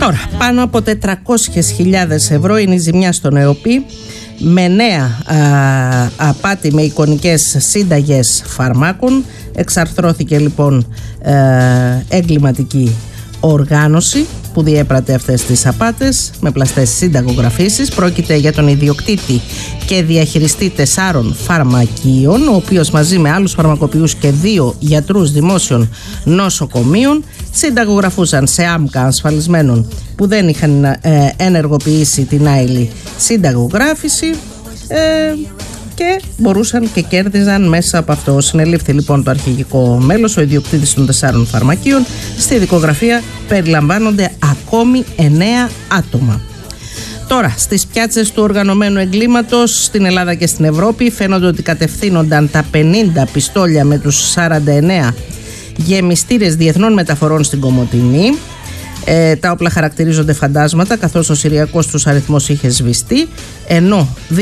Τώρα, πάνω από 400.000 ευρώ είναι η ζημιά στον ΕΟΠΗ με νέα απάτη με εικονικές σύνταγες φαρμάκων. Εξαρθρώθηκε λοιπόν εγκληματική οργάνωση που διέπρατε αυτές τις απάτες με πλαστές συνταγογραφήσεις. Πρόκειται για τον ιδιοκτήτη και διαχειριστή 4 φαρμακείων, ο οποίος μαζί με άλλους φαρμακοποιούς και 2 γιατρούς δημόσιων νοσοκομείων συνταγογραφούσαν σε άμκα ασφαλισμένων που δεν είχαν ενεργοποιήσει την άειλη συνταγογράφηση και μπορούσαν και κέρδιζαν μέσα από αυτό. Συνελήφθη λοιπόν το αρχηγικό μέλος, ο ιδιοκτήτης των 4 φαρμακείων. Στη δικογραφία περιλαμβάνονται ακόμη 9 άτομα. Τώρα, στις πιάτσες του οργανωμένου εγκλήματος στην Ελλάδα και στην Ευρώπη φαίνονται ότι κατευθύνονταν τα 50 πιστόλια με τους 49 γεμιστήρες διεθνών μεταφορών στην Κομοτηνή. Τα όπλα χαρακτηρίζονται φαντάσματα, καθώς ο συριακός τους αριθμός είχε σβηστεί, ενώ οι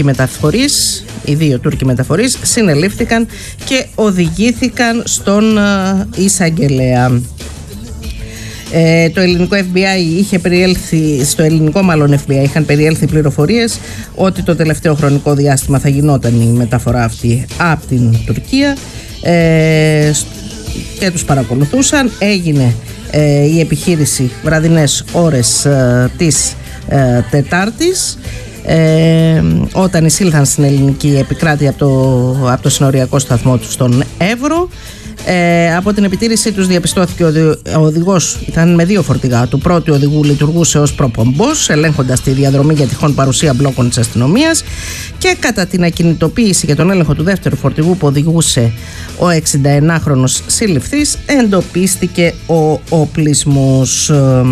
2 Τούρκοι μεταφορείς συνελήφθηκαν και οδηγήθηκαν στον εισαγγελέα. Το ελληνικό FBI είχαν περιέλθει πληροφορίες ότι το τελευταίο χρονικό διάστημα θα γινόταν η μεταφορά αυτή από την Τουρκία και τους παρακολουθούσαν. Έγινε η επιχείρηση βραδινές ώρες της Τετάρτης, όταν εισήλθαν στην ελληνική επικράτεια από το συνοριακό σταθμό του στον Εύρο. Από την επιτήρησή τους διαπιστώθηκε ότι ο οδηγός ήταν με 2 φορτηγά. Του πρώτου οδηγού λειτουργούσε ως προπομπός, ελέγχοντας τη διαδρομή για τυχόν παρουσία μπλόκων της αστυνομίας, και κατά την ακινητοποίηση και τον έλεγχο του δεύτερου φορτηγού που οδηγούσε ο 69χρονος σύλληφθης, εντοπίστηκε ο οπλισμός.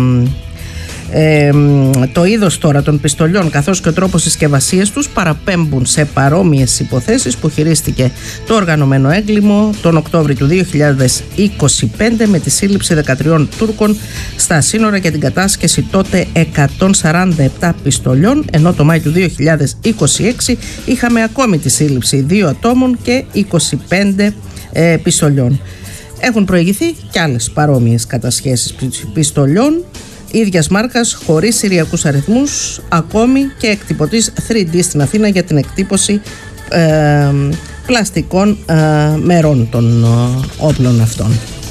Το είδος τώρα των πιστολιών καθώς και ο τρόπος συσκευασίας τους παραπέμπουν σε παρόμοιες υποθέσεις που χειρίστηκε το οργανωμένο έγκλημα τον Οκτώβριο του 2025 με τη σύλληψη 13 Τούρκων στα σύνορα και την κατάσχεση τότε 147 πιστολιών, ενώ το Μάη του 2026 είχαμε ακόμη τη σύλληψη 2 ατόμων και 25 πιστολιών. Έχουν προηγηθεί και άλλες παρόμοιες κατασχέσεις πιστολιών ίδιας μάρκας, χωρίς συριακούς αριθμούς, ακόμη και εκτυπωτής 3D στην Αθήνα για την εκτύπωση πλαστικών μερών των όπλων αυτών.